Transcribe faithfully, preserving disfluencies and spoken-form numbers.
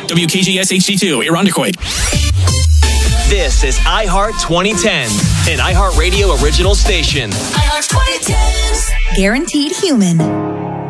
W K G S H D two, Irondequoit. This is iHeart twenty ten, an iHeartRadio original station. iHeart twenty tens. Guaranteed human.